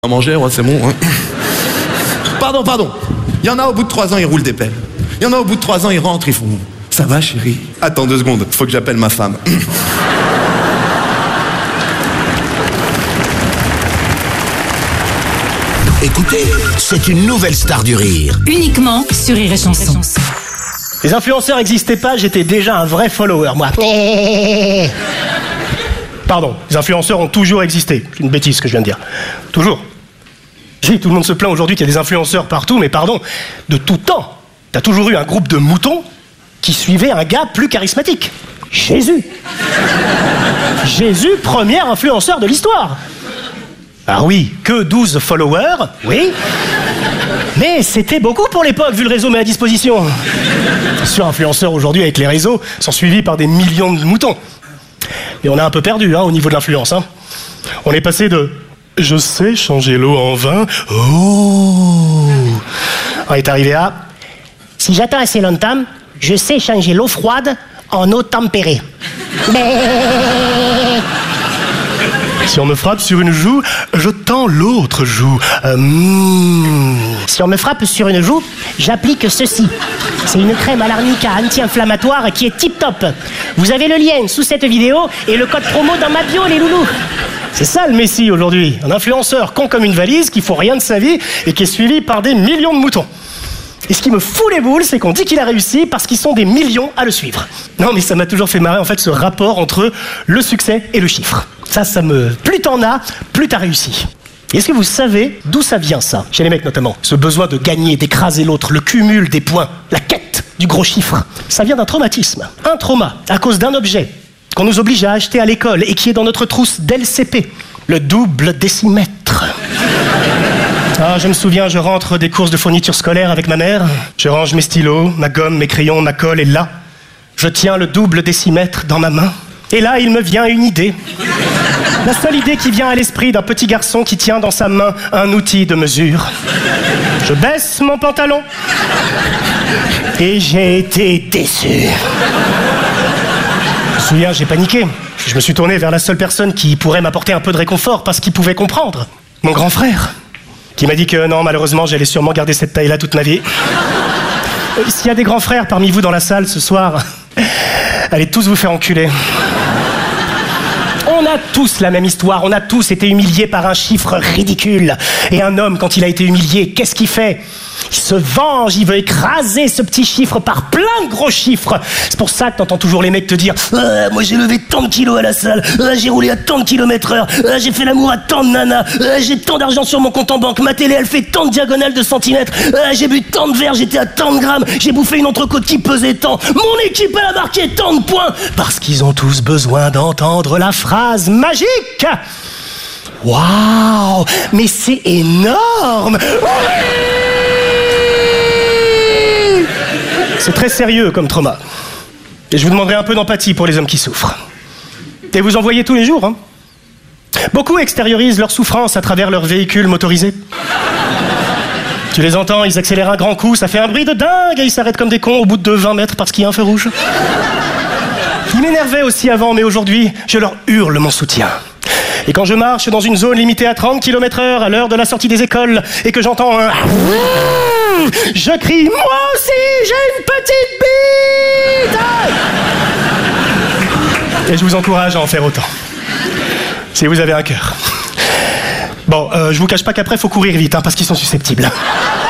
À manger, ouais, c'est bon. Hein. Pardon. Il y en a au bout de 3 ans, ils roulent des pelles. Il y en a au bout de 3 ans, ils rentrent, ils font... Ça va, chérie? Attends 2 secondes, faut que j'appelle ma femme. Écoutez, c'est une nouvelle star du rire. Uniquement sur Rire et Chanson. Les influenceurs n'existaient pas, j'étais déjà un vrai follower, moi. Pardon, les influenceurs ont toujours existé. C'est une bêtise ce que je viens de dire. Toujours. Oui, tout le monde se plaint aujourd'hui qu'il y a des influenceurs partout, mais pardon, de tout temps, t'as toujours eu un groupe de moutons qui suivait un gars plus charismatique. Jésus. Jésus, premier influenceur de l'histoire. Ah oui, que 12 followers, oui. Mais c'était beaucoup pour l'époque, vu le réseau mis à disposition. Sur influenceurs aujourd'hui, avec les réseaux, sont suivis par des millions de moutons. Et on a un peu perdu au niveau de l'influence. On est passé de « je sais changer l'eau en vin » on est arrivé à « si j'attends assez longtemps, je sais changer l'eau froide en eau tempérée ». Si on me frappe sur une joue, je tends l'autre joue. Si on me frappe sur une joue, j'applique ceci. C'est une crème à l'arnica anti-inflammatoire qui est tip-top. Vous avez le lien sous cette vidéo et le code promo dans ma bio, les loulous. C'est ça le Messi aujourd'hui. Un influenceur con comme une valise qui faut rien de sa vie et qui est suivi par des millions de moutons. Et ce qui me fout les boules, c'est qu'on dit qu'il a réussi parce qu'ils sont des millions à le suivre. Non, mais ça m'a toujours fait marrer, en fait, ce rapport entre le succès et le chiffre. Ça me... Plus t'en as, plus t'as réussi. Et est-ce que vous savez d'où ça vient, ça? Chez les mecs, notamment. Ce besoin de gagner, d'écraser l'autre, le cumul des points, la quête du gros chiffre. Ça vient d'un traumatisme. Un trauma, à cause d'un objet qu'on nous oblige à acheter à l'école et qui est dans notre trousse d'LCP. Le double décimètre. Ah, je me souviens, je rentre des courses de fourniture scolaire avec ma mère. Je range mes stylos, ma gomme, mes crayons, ma colle, et là, je tiens le double décimètre dans ma main. Et là, il me vient une idée. La seule idée qui vient à l'esprit d'un petit garçon qui tient dans sa main un outil de mesure. Je baisse mon pantalon. Et j'ai été déçu. Je me souviens, j'ai paniqué. Je me suis tourné vers la seule personne qui pourrait m'apporter un peu de réconfort parce qu'il pouvait comprendre. Mon grand frère. Qui m'a dit que non, malheureusement, j'allais sûrement garder cette taille-là toute ma vie. S'il y a des grands frères parmi vous dans la salle ce soir, allez tous vous faire enculer. On a tous la même histoire, on a tous été humiliés par un chiffre ridicule. Et un homme, quand il a été humilié, qu'est-ce qu'il fait? Il se venge, il veut écraser ce petit chiffre par plein de gros chiffres. C'est pour ça que t'entends toujours les mecs te dire « Moi j'ai levé tant de kilos à la salle, j'ai roulé à tant de km/h, j'ai fait l'amour à tant de nanas, j'ai tant d'argent sur mon compte en banque, ma télé elle fait tant de diagonales de centimètres, j'ai bu tant de verres, j'étais à tant de grammes, j'ai bouffé une entrecôte qui pesait tant, mon équipe elle a marqué tant de points !» Parce qu'ils ont tous besoin d'entendre la phrase magique. Waouh, mais c'est énorme. C'est très sérieux comme trauma. Et je vous demanderai un peu d'empathie pour les hommes qui souffrent. Et vous en voyez tous les jours, Beaucoup extériorisent leur souffrance à travers leurs véhicules motorisés. Tu les entends, ils accélèrent un grand coup, ça fait un bruit de dingue et ils s'arrêtent comme des cons au bout de 20 mètres parce qu'il y a un feu rouge. Ils m'énervaient aussi avant, mais aujourd'hui, je leur hurle mon soutien. Et quand je marche dans une zone limitée à 30 km/h à l'heure de la sortie des écoles et que j'entends un... Je crie, moi aussi, j'ai une petite bite! Et je vous encourage à en faire autant. Si vous avez un cœur. Bon, je vous cache pas qu'après, faut courir vite, parce qu'ils sont susceptibles. 100%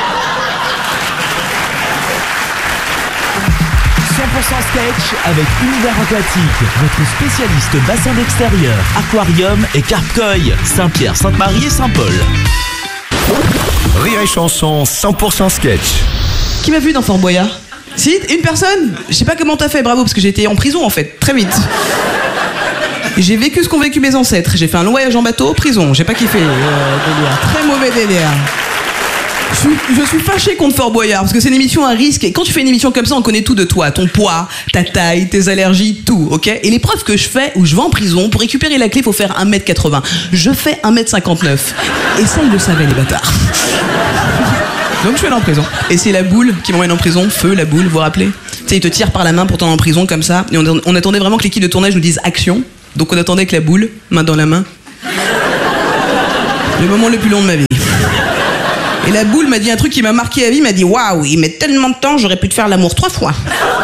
sketch avec Univers Aquatique, votre spécialiste bassin d'extérieur, aquarium et carpe-koi, Saint-Pierre, Sainte-Marie et Saint-Paul. Rire et Chanson 100% sketch. Qui m'a vu dans Fort Boyard? Si, une personne. Je sais pas comment t'as fait, bravo, parce que j'ai été en prison en fait, très vite. J'ai vécu ce qu'ont vécu mes ancêtres. J'ai fait un long voyage en bateau, prison. J'ai pas kiffé. Délire. Très mauvais délire. Je suis fâché contre Fort Boyard parce que c'est une émission à risque et quand tu fais une émission comme ça on connaît tout de toi, ton poids, ta taille, tes allergies, tout, ok? Et l'épreuve que je fais où je vais en prison, pour récupérer la clé faut faire 1m80, je fais 1m59 et ça ils le savaient les bâtards. Donc je suis allé en prison et c'est la boule qui m'emmène en prison, feu la boule, vous vous rappelez? Tu sais ils te tirent par la main pour t'emmener en prison comme ça et on attendait vraiment que l'équipe de tournage nous dise action, donc on attendait avec la boule, main dans la main. Le moment le plus long de ma vie. Et la boule m'a dit un truc qui m'a marqué à vie, m'a dit waouh, il met tellement de temps, j'aurais pu te faire l'amour 3 fois.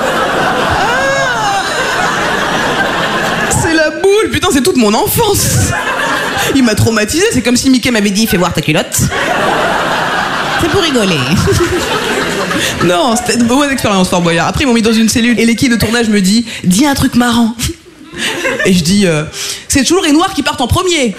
C'est la boule, putain, c'est toute mon enfance. Il m'a traumatisé, c'est comme si Mickey m'avait dit fais voir ta culotte. C'est pour rigoler. Non, c'était une bonne expérience, Fort Boyard. Après, ils m'ont mis dans une cellule et l'équipe de tournage me dit dis un truc marrant. Et je dis c'est toujours les noirs qui partent en premier.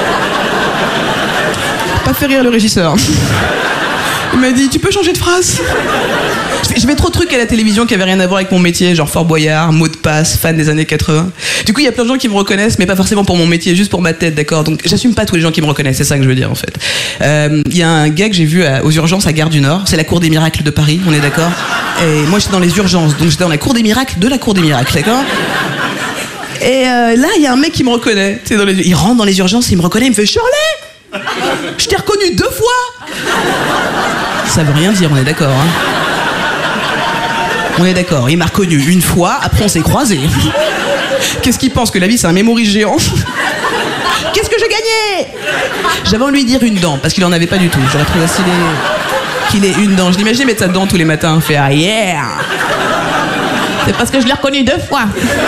Pas fait rire le régisseur. Il m'a dit tu peux changer de phrase. Je fais trop de trucs à la télévision qui avaient rien à voir avec mon métier, genre Fort Boyard, mot de passe, fan des années 80. Du coup, il y a plein de gens qui me reconnaissent, mais pas forcément pour mon métier, juste pour ma tête, d'accord. Donc, j'assume pas tous les gens qui me reconnaissent, c'est ça que je veux dire en fait. Il y a un gars que j'ai vu aux urgences à Gare du Nord, c'est la Cour des Miracles de Paris, on est d'accord. Et moi, j'étais dans les urgences, donc j'étais dans la Cour des Miracles de la Cour des Miracles, d'accord. Et là, il y a un mec qui me reconnaît. Il rentre dans les urgences, il me reconnaît, il me fait Shirley, je t'ai reconnu 2 fois. Ça veut rien dire, on est d'accord. Hein. On est d'accord. Il m'a reconnu 1 fois, après on s'est croisés. Qu'est-ce qu'il pense, que la vie c'est un memory géant? Qu'est-ce que j'ai gagné? J'avais envie de lui dire 1 dent, parce qu'il en avait pas du tout. J'aurais trouvé stylé qu'il ait 1 dent. Je l'imagine mettre sa dent tous les matins, faire ah yeah. C'est parce que je l'ai reconnu 2 fois.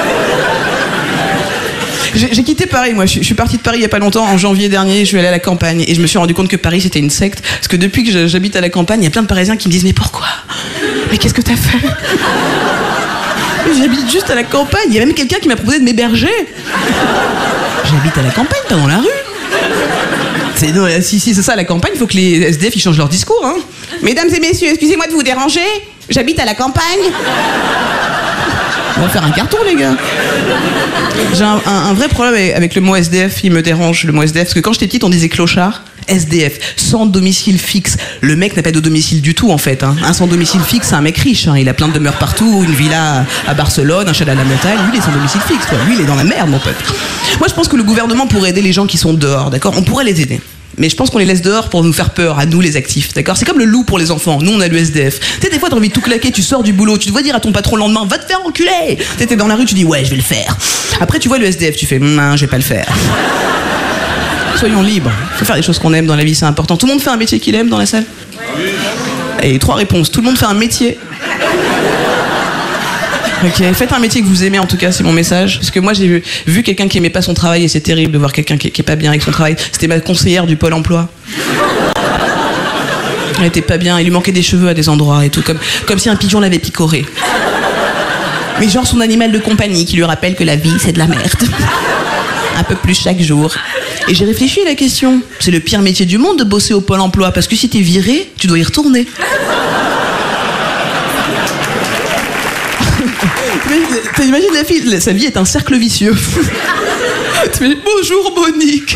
J'ai quitté Paris, moi. Je suis parti de Paris il y a pas longtemps, en janvier dernier. Je suis allé à la campagne et je me suis rendu compte que Paris c'était une secte. Parce que depuis que j'habite à la campagne, il y a plein de Parisiens qui me disent mais pourquoi? Mais qu'est-ce que t'as fait? J'habite juste à la campagne. Il y a même quelqu'un qui m'a proposé de m'héberger. J'habite à la campagne, pas dans la rue. Si c'est ça la campagne, il faut que les SDF ils changent leur discours. Hein. Mesdames et messieurs, excusez-moi de vous déranger. J'habite à la campagne. On va faire un carton, les gars. J'ai un vrai problème avec le mot SDF. Il me dérange, le mot SDF. Parce que quand j'étais petite, on disait clochard. SDF, sans domicile fixe. Le mec n'a pas de domicile du tout, en fait. Hein. Un sans domicile fixe, c'est un mec riche. Hein. Il a plein de demeures partout, une villa à Barcelone, un chalet à la montagne. Lui, il est sans domicile fixe. Quoi. Lui, il est dans la merde, mon pote. Moi, je pense que le gouvernement pourrait aider les gens qui sont dehors, d'accord? On pourrait les aider. Mais je pense qu'on les laisse dehors pour nous faire peur, à nous les actifs, d'accord? C'est comme le loup pour les enfants, nous on a le SDF. Tu sais, des fois t'as envie de tout claquer, tu sors du boulot, tu dois dire à ton patron le lendemain, va te faire enculer! T'es dans la rue, tu dis ouais, je vais le faire. Après tu vois le SDF, tu fais non, je vais pas le faire. Soyons libres, faut faire des choses qu'on aime dans la vie, c'est important. Tout le monde fait un métier qu'il aime dans la salle? Et 3 réponses, tout le monde fait un métier. Ok, faites un métier que vous aimez en tout cas, c'est mon message. Parce que moi j'ai vu quelqu'un qui aimait pas son travail et c'est terrible de voir quelqu'un qui est pas bien avec son travail. C'était ma conseillère du Pôle emploi. Elle était pas bien, il lui manquait des cheveux à des endroits et tout, comme si un pigeon l'avait picoré. Mais genre son animal de compagnie qui lui rappelle que la vie c'est de la merde. Un peu plus chaque jour. Et j'ai réfléchi à la question. C'est le pire métier du monde de bosser au Pôle emploi parce que si t'es viré, tu dois y retourner. T'imagines la fille, sa vie est un cercle vicieux. Tu fais bonjour Monique.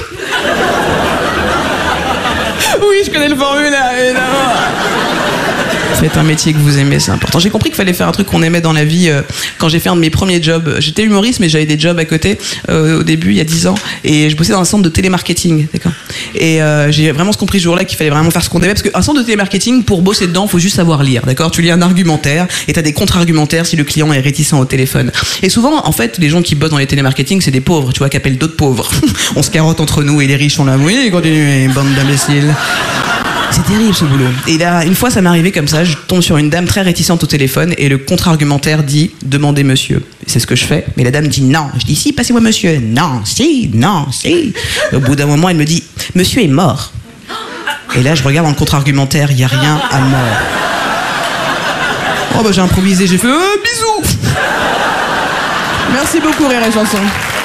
Oui, je connais le formulaire, évidemment. Faites un métier que vous aimez, c'est important. J'ai compris qu'il fallait faire un truc qu'on aimait dans la vie quand j'ai fait un de mes premiers jobs. J'étais humoriste, mais j'avais des jobs à côté au début, il y a 10 ans. Et je bossais dans un centre de télémarketing, d'accord. Et j'ai vraiment compris ce jour-là qu'il fallait vraiment faire ce qu'on aimait. Parce qu'un centre de télémarketing, pour bosser dedans, faut juste savoir lire, d'accord. Tu lis un argumentaire et t'as des contre-argumentaires si le client est réticent au téléphone. Et souvent, en fait, les gens qui bossent dans les télémarketing, c'est des pauvres, tu vois, qui appellent d'autres pauvres. On se carotte entre nous et les riches sont là. Oui, continuez, bande d'imbéciles. C'est terrible ce boulot. Et là, une fois ça m'est arrivé comme ça, je tombe sur une dame très réticente au téléphone et le contre-argumentaire dit « Demandez monsieur ». C'est ce que je fais, mais la dame dit « Non ». Je dis « Si, passez-moi monsieur ». « Non, si, non, si ». Au bout d'un moment, elle me dit « Monsieur est mort ». Et là, je regarde dans le contre-argumentaire, il n'y a rien à mort. Oh bah j'ai improvisé, j'ai fait bisous. Merci beaucoup Rire et Chanson.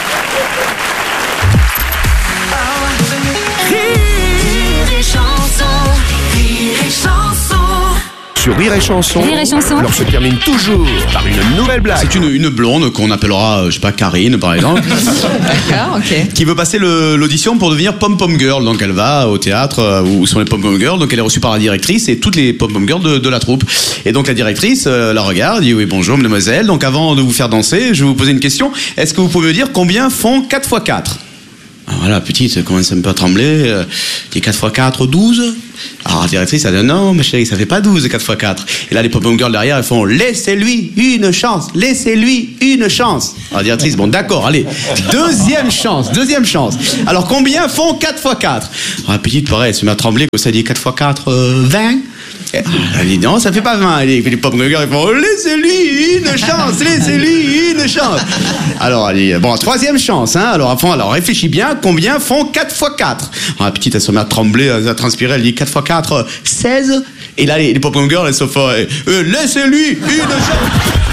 Sur Rire et Chanson, Rire et Chanson. alors se termine toujours par une nouvelle blague. C'est une blonde qu'on appellera, je sais pas, Karine par exemple. D'accord, ok. Qui veut passer l'audition pour devenir pom-pom girl. Donc elle va au théâtre où sont les pom-pom girls. Donc elle est reçue par la directrice et toutes les pom-pom girls de la troupe. Et donc la directrice la regarde, dit oui bonjour mademoiselle. Donc avant de vous faire danser, je vais vous poser une question. Est-ce que vous pouvez me dire combien font 4 x 4 ? Alors voilà, la petite commence un peu à trembler. Dit 4 x 4, 12. Alors la directrice, elle dit non, ma chérie, ça fait pas 12, 4 x 4. Et là, les pop-up girls derrière, elles font laissez-lui une chance, laissez-lui une chance. Alors la directrice, bon, d'accord, allez, deuxième chance. Alors combien font 4 x 4? Alors la petite, pareil, elle se met à trembler, comme ça dit 4 x 4, 20. Elle dit non, ça fait pas 20. Les pop-up girls, ils font laissez-lui une chance, laissez-lui une chance. Alors elle dit, bon, troisième chance, hein. Alors enfin, elle réfléchit bien, combien font 4 x 4? Alors la petite, elle se met à trembler, à transpirer, elle dit 4 x 4, 16. Et là, les pop-up girls, elles se font laissez-lui une chance.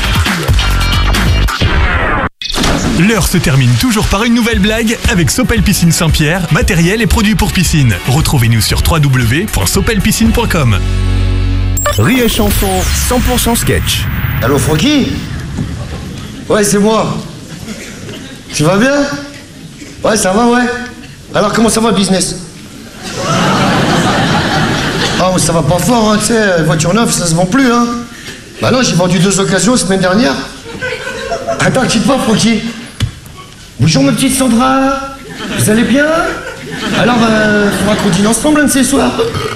L'heure se termine toujours par une nouvelle blague avec Sopel Piscine Saint-Pierre, matériel et produits pour piscine. Retrouvez-nous sur www.sopelpiscine.com. Rire et chanson, 100% sketch. Allô, Francky? Ouais, c'est moi. Tu vas bien? Ouais, ça va, ouais. Alors, comment ça va, le business? Ah, mais ça va pas fort, hein, tu sais, voiture neuve, ça se vend plus, hein. Bah non, j'ai vendu 2 occasions la semaine dernière. Attends, quitte pas, Francky. Bonjour, ma petite Sandra. Vous allez bien? Alors, faudra qu'on dîne ensemble un de ces soirs.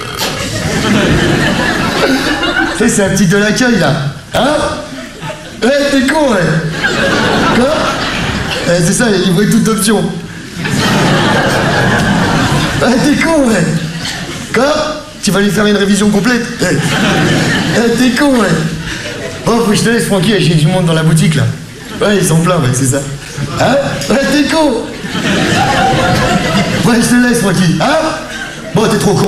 Tu sais, c'est un petit de l'accueil, là. Hein? Ouais, t'es con, ouais. Quoi? C'est ça, il y a livré toute option. Ouais, t'es con, ouais. Quoi? Tu vas lui faire une révision complète? T'es con, ouais. Bon, faut que je te laisse, Francky, j'ai du monde dans la boutique, là. Ouais, ils sont pleins, ouais, c'est ça. Hein? Ouais, t'es con. Ouais, je te laisse, Francky. Hein? Bon, t'es trop con.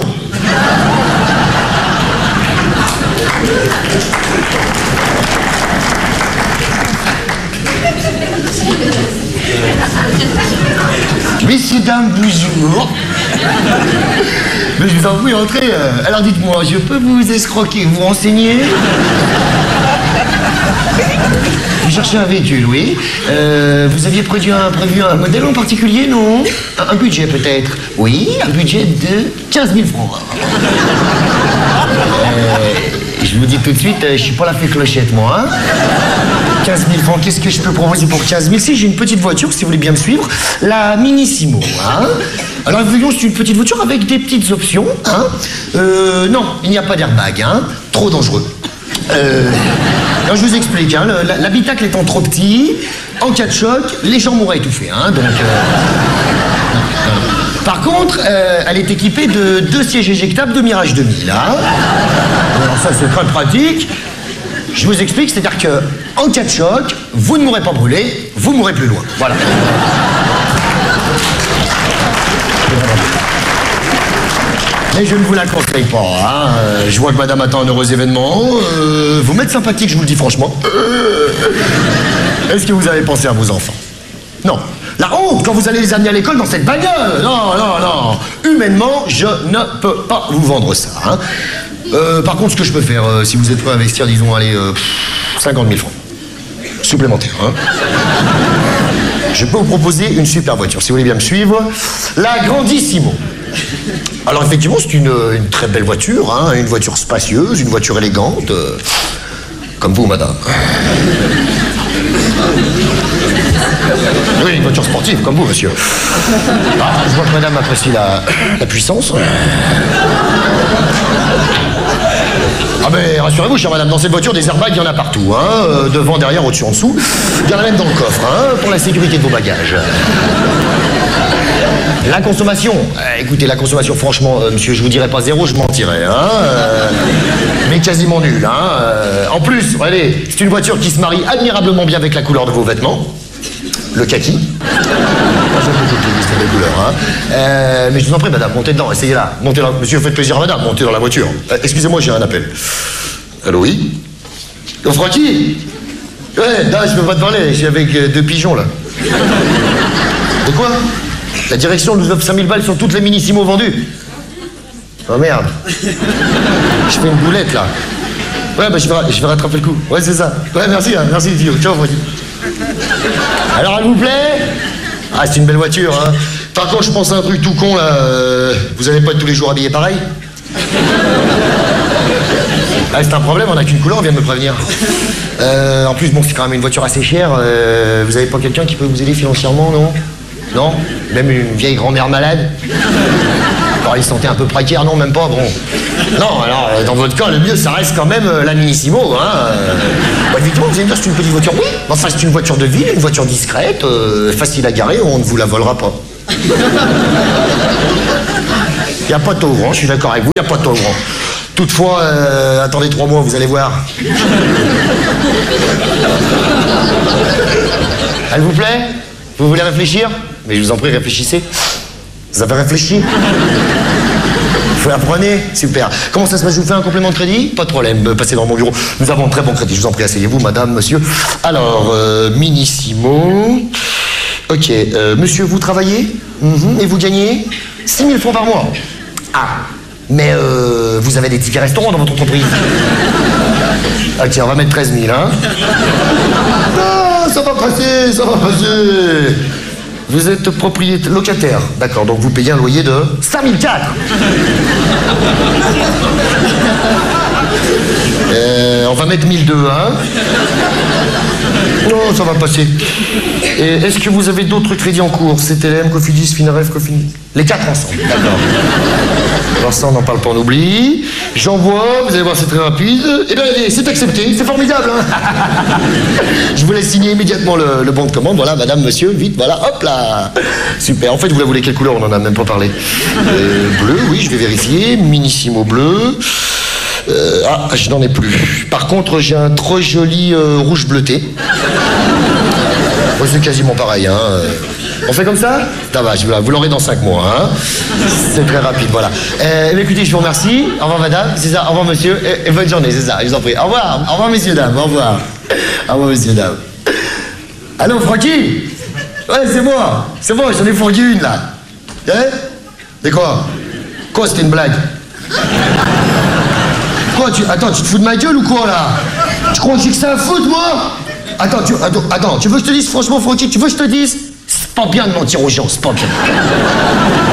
Messieurs, dames, bonjour. Mais je vous en prie, entrez. Alors dites-moi, je peux vous escroquer, vous renseigner? Vous cherchez un véhicule, oui. Vous aviez prévu un modèle en particulier, non? Un budget peut-être? Oui, un budget de 15 000 francs. Je vous dis tout de suite, je suis pas la fée clochette, moi. Hein? 15 000 francs, qu'est-ce que je peux proposer pour 15 000? Si, j'ai une petite voiture, si vous voulez bien me suivre. La Minissimo, hein? Alors, voyons, c'est une petite voiture avec des petites options, hein? Non, il n'y a pas d'airbag, hein? Trop dangereux. Alors, je vous explique, hein? L'habitacle étant trop petit, en cas de choc, les gens mourraient étouffés, hein? Donc, Par contre, elle est équipée de 2 sièges éjectables de Mirage 2000, hein? Alors ça, c'est très pratique. Je vous explique, c'est-à-dire que en cas de choc, vous ne mourrez pas brûlé, vous mourrez plus loin. Voilà. Mais je ne vous la conseille pas, hein. Je vois que madame attend un heureux événement. Vous m'êtes sympathique, je vous le dis franchement. Est-ce que vous avez pensé à vos enfants? Non. La honte quand vous allez les amener à l'école dans cette bagnole. Non, non, non. Humainement, je ne peux pas vous vendre ça, hein. Par contre, ce que je peux faire, si vous êtes prêt à investir, disons, allez, 50 000 francs. Supplémentaires, hein. Je peux vous proposer une super voiture, si vous voulez bien me suivre. La Grandissimo. Alors, effectivement, c'est une très belle voiture, hein. Une voiture spacieuse, une voiture élégante. Comme vous, madame. Oui, une voiture sportive, comme vous, monsieur. Ah, je vois que madame apprécie la puissance. Ah ben, rassurez-vous, chère madame, dans cette voiture, des airbags, il y en a partout, hein. Devant, derrière, au-dessus, en dessous. Il y en a même dans le coffre, hein, pour la sécurité de vos bagages. La consommation. Écoutez, la consommation, franchement, monsieur, je vous dirais pas 0, je mentirais, hein. Mais quasiment nul, hein. En plus, regardez, c'est une voiture qui se marie admirablement bien avec la couleur de vos vêtements. Le kaki. J'aime beaucoup le liste des couleurs, hein. Mais je vous en prie, madame, montez dedans, essayez là. Montez là. Monsieur, faites plaisir à madame, montez dans la voiture. Excusez-moi, j'ai un appel. Allô, oui? Oh, Francky? Ouais, non, je peux pas te parler, je suis avec 2 pigeons, là. De quoi? La direction nous offre 5000 balles sur toutes les Minissimo vendues. Oh merde. Je fais une boulette, là. Ouais, bah je vais rattraper le coup. Ouais, c'est ça. Ouais, merci, hein. Merci, Dio. Ciao, Francky. Alors, elle vous plaît? Ah, c'est une belle voiture, hein. Par contre, je pense à un truc tout con, là. Vous allez pas être tous les jours habillés pareil? Ah, c'est un problème, on n'a qu'une couleur, on vient de me prévenir. En plus, bon, c'est quand même une voiture assez chère. Vous avez pas quelqu'un qui peut vous aider financièrement, non? Non? Même une vieille grand-mère malade? Alors, ils se sentaient un peu précaires, non, même pas, bon. Non, alors, dans votre cas, le mieux, ça reste quand même la Minissimo, hein. Bah, évidemment, vous allez me dire, c'est une petite voiture, oui. Enfin, c'est une voiture de ville, une voiture discrète, facile à garer, on ne vous la volera pas. Il n'y a pas de taux ouvrant, je suis d'accord avec vous, il n'y a pas de taux ouvrant. Toutefois, attendez 3 mois, vous allez voir. Elle vous plaît? Vous voulez réfléchir? Mais je vous en prie, réfléchissez. Vous avez réfléchi? Vous l'apprenez? Super. Comment ça se passe? Je vous fais un complément de crédit? Pas de problème, passez dans mon bureau. Nous avons un très bon crédit, je vous en prie, asseyez-vous, madame, monsieur. Alors, Minissimo. Ok, monsieur, vous travaillez? Et vous gagnez 6 000 francs par mois. Ah, mais vous avez des tickets restaurants dans votre entreprise? Ok, on va mettre 13 000, hein? Non, ça va passer, ça va passer. Vous êtes propriétaire, locataire, d'accord, donc vous payez un loyer de 5 400. On va mettre 1 200, hein? Non, ça va passer. Et est-ce que vous avez d'autres crédits en cours? CTLM, Cofidis, Finaref, Cofidis? Les 4 ensemble, d'accord. Alors ça, on n'en parle pas, on oublie. J'envoie, vous allez voir, c'est très rapide. Eh bien, allez, c'est accepté, c'est formidable, hein. Je vous laisse signer immédiatement le bon de commande. Voilà, madame, monsieur, vite, voilà, hop là. Super. En fait, vous la voulez quelle couleur? On n'en a même pas parlé. Bleu, oui, je vais vérifier. Minissimo bleu. Je n'en ai plus. Par contre, j'ai un trop joli rouge bleuté. C'est quasiment pareil, hein. On fait comme ça? Ça va, vous l'aurez dans 5 mois, hein. C'est très rapide, voilà. Écoutez, je vous remercie. Au revoir, madame. C'est ça, au revoir, monsieur. Et bonne journée, c'est ça, je vous en prie. Au revoir, messieurs, dames, au revoir. Au revoir, messieurs, dames. Allô, Francky? Ouais, c'est moi, j'en ai fourgué une, là. Hein? C'est quoi? Quoi, c'était une blague? Quoi, attends, tu te fous de ma gueule ou quoi, là? Tu crois que j'ai que ça à foutre, moi? Attends, tu veux que je te dise, franchement, Francky, tu veux que je te dise? C'est pas bien de mentir aux gens, c'est pas bien.